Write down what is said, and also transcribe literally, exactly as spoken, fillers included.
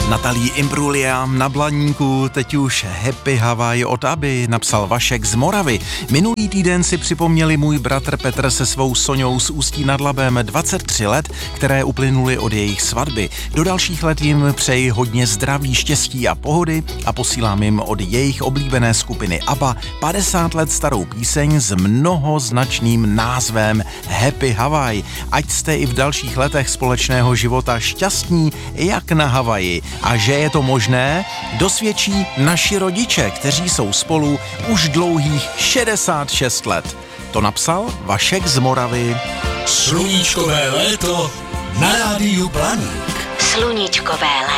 Natalí Imbruglia na Blaníku, teď už Happy Hawaii od Abby, napsal Vašek z Moravy. Minulý týden si připomněli můj bratr Petr se svou Soňou z Ústí nad Labem dvacet tři let, které uplynuly od jejich svatby. Do dalších let jim přeji hodně zdraví, štěstí a pohody a posílám jim od jejich oblíbené skupiny ABBA padesát let starou píseň s mnohoznačným názvem Happy Hawaii. Ať jste i v dalších letech společného života šťastní jak na Havaji. A že je to možné, dosvědčí naši rodiče, kteří jsou spolu už dlouhých šedesát šest let. To napsal Vašek z Moravy. Sluníčkové léto na rádiu Blaník. Sluníčkové léto.